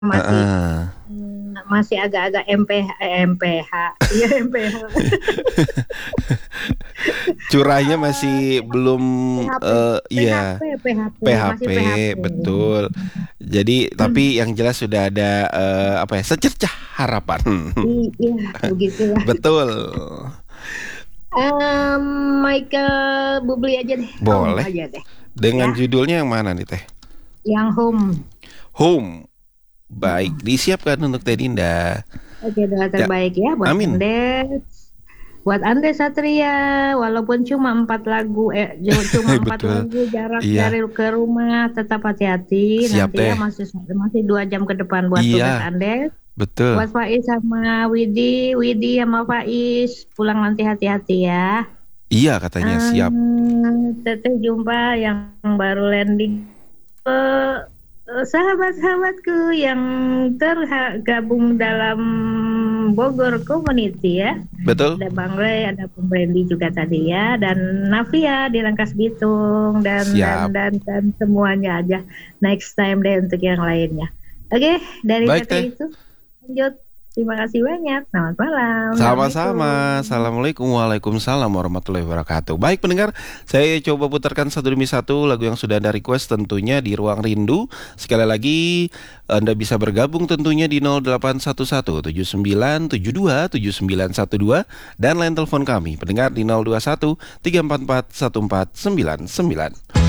masih Heeh. masih agak-agak MPH, MPH, iya MPH, Curahnya masih belum PHP, iya PHP, PHP masih PHP. betul. Jadi tapi yang jelas sudah ada apa ya secercah harapan. Iya, begitulah. Betul. Em, Michael Bublé aja deh, home Boleh. aja deh, Dengan ya, judulnya yang mana nih Teh? yang home. Home. Baik, Mm-mm. disiapkan untuk Teh Dinda. Oke, doa Ya, terbaik ya buat amin. Andes, buat Andes Satria, walaupun cuma 4 lagu, cuma empat Betul. lagu jarak Iya, dari ke rumah, tetap hati-hati siap nanti ya, Teh. masih masih 2 jam ke depan buat tugas Iya, Andes. betul. Buat Faiz sama Widi, Widi sama Faiz, pulang nanti hati-hati ya. Iya katanya siap. Teteh jumpa yang baru landing. Eh, Sahabat-sahabatku yang tergabung dalam Bogor Community ya. Betul? Ada Bang Rey, ada Bang Randy juga tadi ya, dan Navia di Rangkas Bitung dan Siap. semuanya aja. Next time deh untuk yang lainnya. Oke, dari Baik Teh. Teteh itu lanjut. Terima kasih banyak. Selamat malam. Sama-sama. Assalamualaikum. Assalamualaikum, waalaikumsalam warahmatullahi wabarakatuh. Baik pendengar, saya coba putarkan satu demi satu lagu yang sudah Anda request tentunya di Ruang Rindu. Sekali lagi, Anda bisa bergabung tentunya di 0811 7972 7912 dan line telepon kami pendengar di 021 344 1499.